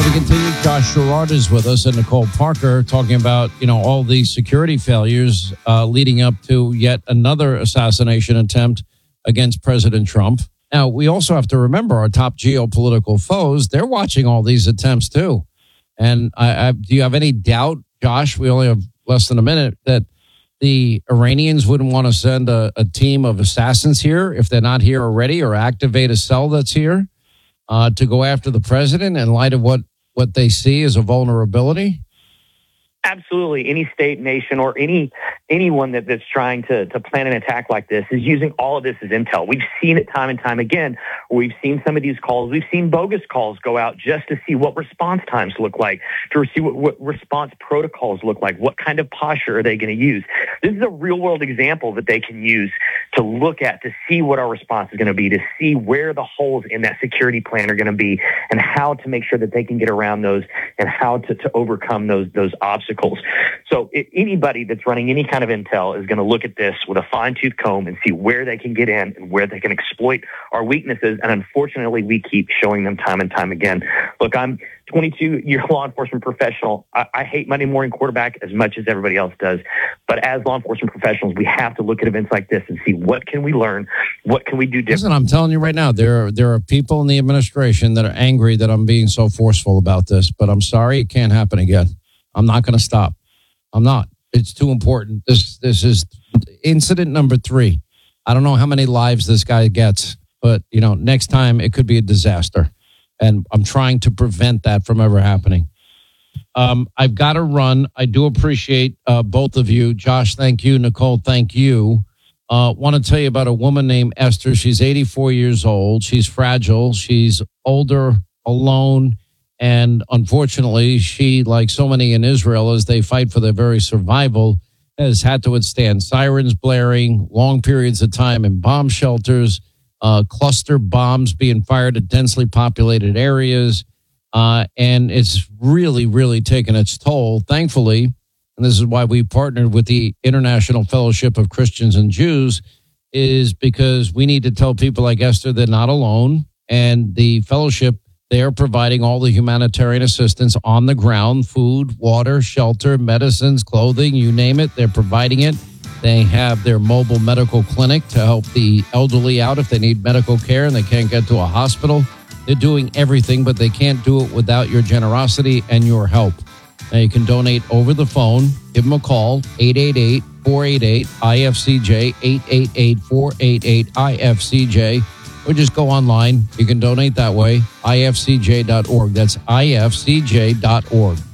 We continue. Josh Gerard is with us and Nicole Parker talking about, all these security failures leading up to yet another assassination attempt against President Trump. Now, we also have to remember our top geopolitical foes. They're watching all these attempts, too. And do you have any doubt, Josh, we only have less than a minute, that the Iranians wouldn't want to send a team of assassins here if they're not here already, or activate a cell that's here to go after the president in light of what they see as a vulnerability? Absolutely. Any state, nation, or anyone that's trying to plan an attack like this is using all of this as intel. We've seen it time and time again. We've seen some of these calls. We've seen bogus calls go out just to see what response times look like, to see what response protocols look like, what kind of posture are they going to use. This is a real-world example that they can use to look at, to see what our response is going to be, to see where the holes in that security plan are going to be, and how to make sure that they can get around those, and how to overcome those obstacles. So anybody that's running any kind of intel is going to look at this with a fine-tooth comb and see where they can get in and where they can exploit our weaknesses. And unfortunately, we keep showing them time and time again. Look, I'm 22-year law enforcement professional. I hate Monday morning quarterback as much as everybody else does. But as law enforcement professionals, we have to look at events like this and see what can we learn, what can we do different. Listen, I'm telling you right now, there are people in the administration that are angry that I'm being so forceful about this. But I'm sorry, it can't happen again. I'm not going to stop. I'm not. It's too important. This is incident number 3. I don't know how many lives this guy gets, but next time it could be a disaster. And I'm trying to prevent that from ever happening. I've got to run. I do appreciate both of you. Josh, thank you. Nicole, thank you. Want to tell you about a woman named Esther. She's 84 years old. She's fragile. She's older, alone. And unfortunately, she, like so many in Israel, as they fight for their very survival, has had to withstand sirens blaring, long periods of time in bomb shelters, cluster bombs being fired at densely populated areas. And it's really, really taken its toll. Thankfully, and this is why we partnered with the International Fellowship of Christians and Jews, is because we need to tell people like Esther they're not alone. And the fellowship, they are providing all the humanitarian assistance on the ground: food, water, shelter, medicines, clothing, you name it. They're providing it. They have their mobile medical clinic to help the elderly out if they need medical care and they can't get to a hospital. They're doing everything, but they can't do it without your generosity and your help. Now, you can donate over the phone. Give them a call, 888-488-IFCJ, 888-488-IFCJ. Or just go online. You can donate that way, ifcj.org. That's ifcj.org.